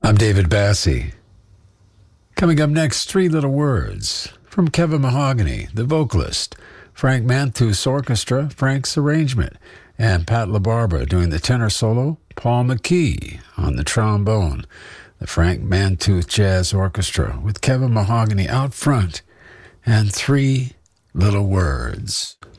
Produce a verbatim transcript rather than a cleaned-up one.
I'm David Bassie. Coming up next, Three Little Words from Kevin Mahogany, the vocalist, Frank Manthus Orchestra, Frank's arrangement, and Pat LaBarbera doing the tenor solo, Paul McKee on the trombone. The Frank Manthus Jazz Orchestra with Kevin Mahogany out front, and Three Little Words.